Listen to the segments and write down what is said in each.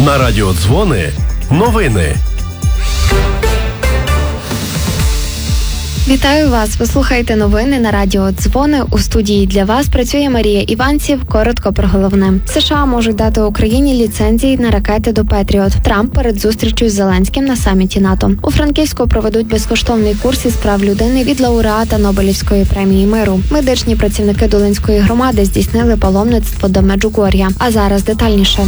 На радіо Дзвони новини. Вітаю вас! Ви слухаєте новини на радіо Дзвони. У студії для вас працює Марія Іванців. Коротко про головне. США можуть дати Україні ліцензії на ракети до Петріот. Трамп перед зустрічю з Зеленським на саміті НАТО. У Франківську проведуть безкоштовний курс із прав людини від лауреата Нобелівської премії миру. Медичні працівники Долинської громади здійснили паломництво до Меджугор'я. А зараз детальніше.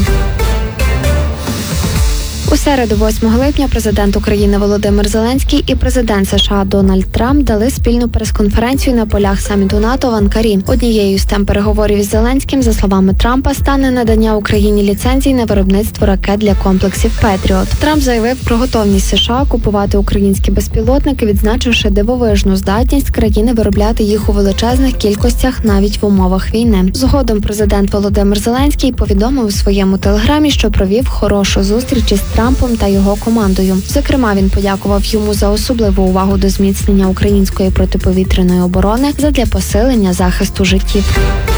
У середу, 8 липня, президент України Володимир Зеленський і президент США Дональд Трамп дали спільну прес-конференцію на полях саміту НАТО в Анкарі. Однією з тем переговорів із Зеленським, за словами Трампа, стане надання Україні ліцензій на виробництво ракет для комплексів «Петріот». Трамп заявив про готовність США купувати українські безпілотники, відзначивши дивовижну здатність країни виробляти їх у величезних кількостях навіть в умовах війни. Згодом президент Володимир Зеленський повідомив у своєму телеграмі, що провів хорошу зустріч із Трампом та його командою. Зокрема, він подякував йому за особливу увагу до зміцнення української протиповітряної оборони задля посилення захисту життів.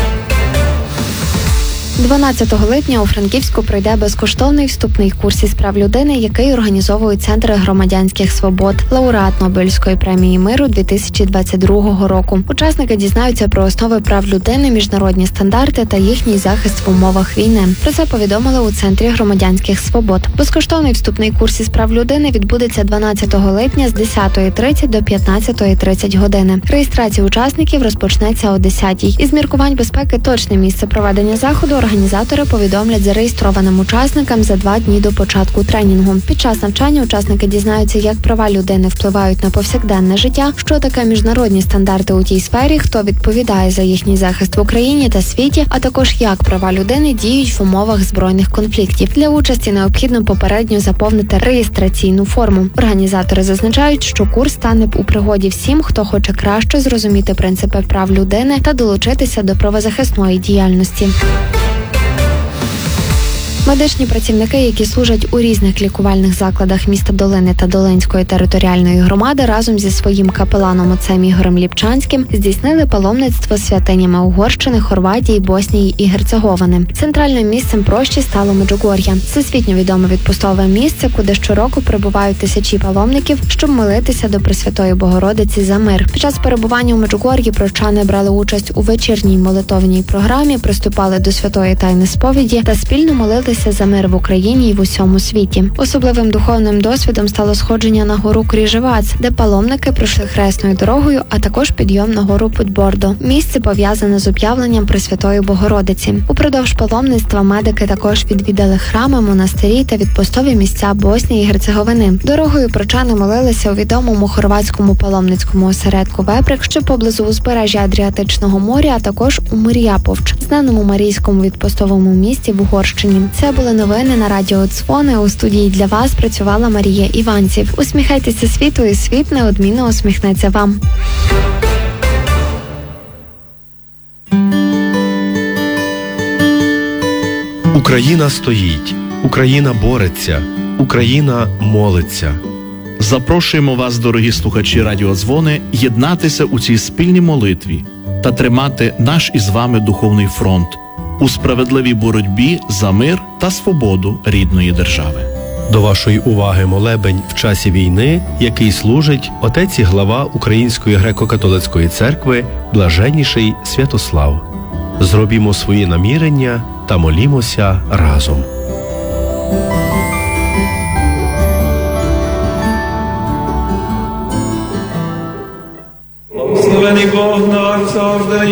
12 липня у Франківську пройде безкоштовний вступний курс із прав людини, який організовують Центр громадянських свобод, лауреат Нобелівської премії миру 2022 року. Учасники дізнаються про основи прав людини, міжнародні стандарти та їхній захист в умовах війни. Про це повідомили у Центрі громадянських свобод. Безкоштовний вступний курс із прав людини відбудеться 12 липня з 10:30 до 15:30 години. Реєстрація учасників розпочнеться о 10:00. Із міркувань безпеки точне місце проведення заходу організатори повідомлять зареєстрованим учасникам за 2 дні до початку тренінгу. Під час навчання учасники дізнаються, як права людини впливають на повсякденне життя, що таке міжнародні стандарти у тій сфері, хто відповідає за їхній захист в Україні та світі, а також як права людини діють в умовах збройних конфліктів. Для участі необхідно попередньо заповнити реєстраційну форму. Організатори зазначають, що курс стане у пригоді всім, хто хоче краще зрозуміти принципи прав людини та долучитися до правозахисної діяльності. Медичні працівники, які служать у різних лікувальних закладах міста Долини та Долинської територіальної громади, разом зі своїм капеланом отцем Ігорем Ліпчанським здійснили паломництво святинями Угорщини, Хорватії, Боснії і Герцеговини. Центральним місцем прощі стало Меджугор'я. Всесвітньо відоме відпустове місце, куди щороку прибувають тисячі паломників, щоб молитися до Пресвятої Богородиці за мир. Під час перебування у Меджугор'ї прощани брали участь у вечірній молитовній програмі, приступали до святої тайни сповіді та спільно молилися за мир в Україні і в усьому світі. Особливим духовним досвідом стало сходження на гору Кріжевац, де паломники пройшли хресною дорогою, а також підйом на гору Путбордо. Місце пов'язане з об'явленням Пресвятої Богородиці. Упродовж паломництва медики також відвідали храми, монастирі та відпустові місця Боснії і Герцеговини. Дорогою прочани молилися у відомому хорватському паломницькому осередку Веприк, що поблизу узбережжя Адріатичного моря, а також у Мир'яповч, знаному марійському відпустовому місті в Угорщині. Це були новини на радіо Дзвони. У студії для вас працювала Марія Іванців. Усміхайтеся світу, і світ неодмінно усміхнеться вам. Україна стоїть, Україна бореться, Україна молиться. Запрошуємо вас, дорогі слухачі Радіо Дзвони, єднатися у цій спільній молитві та тримати наш із вами духовний фронт у справедливій боротьбі за мир та свободу рідної держави. До вашої уваги молебень в часі війни, який служить отець і глава Української греко-католицької церкви Блаженніший Святослав. Зробімо свої намірення та молімося разом. Благословений Бог наш завжди